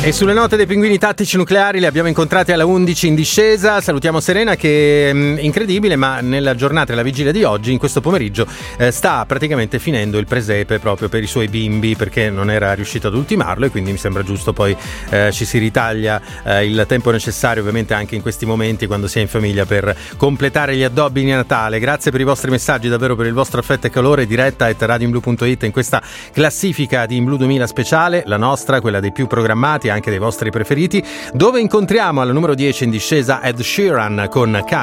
E sulle note dei pinguini tattici nucleari li abbiamo incontrati alla 11 in discesa. Salutiamo Serena che, incredibile, ma nella giornata della vigilia di oggi, in questo pomeriggio, sta praticamente finendo il presepe proprio per i suoi bimbi, perché non era riuscito ad ultimarlo, e quindi mi sembra giusto poi ci si ritaglia il tempo necessario, ovviamente anche in questi momenti quando si è in famiglia, per completare gli addobbi di Natale. Grazie per i vostri messaggi, davvero, per il vostro affetto e calore. Diretta @radioinblu.it in questa classifica di In Blu 2000 speciale, la nostra, quella dei più programmati, anche dei vostri preferiti, dove incontriamo al numero 10 in discesa Ed Sheeran con